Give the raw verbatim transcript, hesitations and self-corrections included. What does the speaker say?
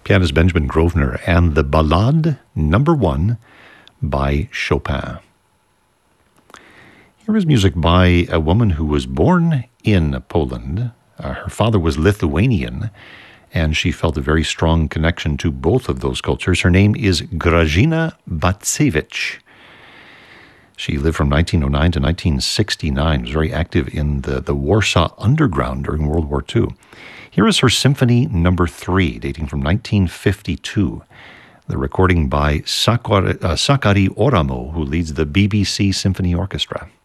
Pianist Benjamin Grosvenor and the Ballade Number One by Chopin. Here is music by a woman who was born in Poland. Uh, her father was Lithuanian, and she felt a very strong connection to both of those cultures. Her name is Grażyna Bacewicz. She lived from nineteen oh nine to nineteen sixty-nine, was very active in the, the Warsaw Underground during World War Two. Here is her Symphony Number Three, dating from nineteen fifty-two. The recording by Sakari, uh, Sakari Oramo, who leads the B B C Symphony Orchestra.